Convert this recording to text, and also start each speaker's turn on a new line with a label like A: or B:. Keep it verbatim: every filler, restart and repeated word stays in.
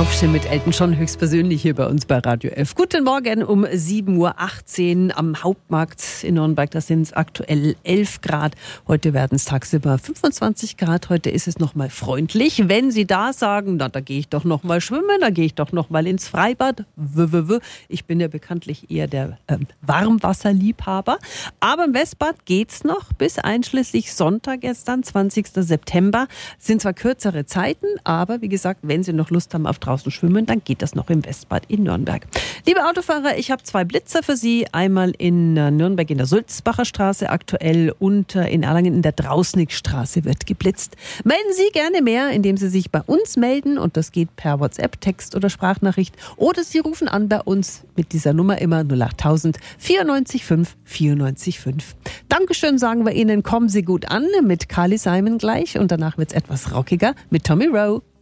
A: Aufstehen mit Elton John höchstpersönlich hier bei uns bei Radio elf. Guten Morgen um sieben Uhr achtzehn am Hauptmarkt in Nürnberg. Da sind es aktuell elf Grad. Heute werden es tagsüber fünfundzwanzig Grad. Heute ist es nochmal freundlich. Wenn Sie da sagen, na, da gehe ich doch nochmal schwimmen, da gehe ich doch nochmal ins Freibad. W -w -w. Ich bin ja bekanntlich eher der ähm, Warmwasserliebhaber. Aber im Westbad geht's noch bis einschließlich Sonntag jetzt dann, zwanzigsten September. Sind zwar kürzere Zeiten, aber wie gesagt, wenn Sie noch Lust haben auf draußen schwimmen, dann geht das noch im Westbad in Nürnberg. Liebe Autofahrer, ich habe zwei Blitzer für Sie. Einmal in Nürnberg in der Sulzbacher Straße aktuell und in Erlangen in der Drausnickstraße wird geblitzt. Melden Sie gerne mehr, indem Sie sich bei uns melden und das geht per WhatsApp, Text oder Sprachnachricht oder Sie rufen an bei uns mit dieser Nummer immer null acht tausend vierundneunzig fünf vierundneunzig fünf. Dankeschön sagen wir Ihnen, kommen Sie gut an mit Carly Simon gleich und danach wird es etwas rockiger mit Tommy Rowe.